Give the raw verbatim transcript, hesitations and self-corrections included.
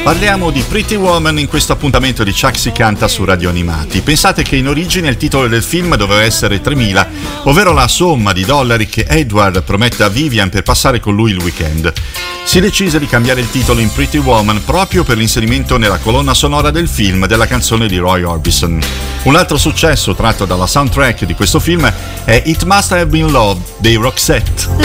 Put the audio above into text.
Parliamo di Pretty Woman in questo appuntamento di Chuck si canta su Radio Animati. Pensate che in origine il titolo del film doveva essere tremila, ovvero la somma di dollari che Edward promette a Vivian per passare con lui il weekend. Si decise di cambiare il titolo in Pretty Woman proprio per l'inserimento nella colonna sonora del film della canzone di Roy Orbison. Un altro successo tratto dalla soundtrack di questo film è It Must Have Been Love dei Roxette.